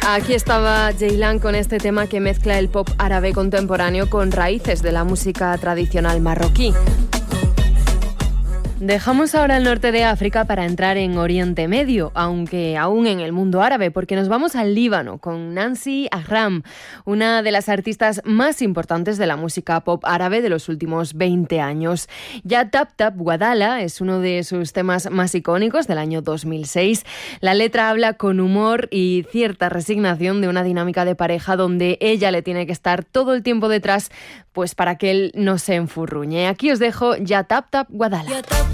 Aquí estaba Ceylan con este tema que mezcla el pop árabe contemporáneo con raíces de la música tradicional marroquí. Dejamos ahora el norte de África para entrar en Oriente Medio, aunque aún en el mundo árabe, porque nos vamos al Líbano con Nancy Ahram, una de las artistas más importantes de la música pop árabe de los últimos 20 años. Ya Tap Tap Guadala es uno de sus temas más icónicos del año 2006. La letra habla con humor y cierta resignación de una dinámica de pareja donde ella le tiene que estar todo el tiempo detrás, pues para que él no se enfurruñe. Aquí os dejo Ya Tap Tap Guadala.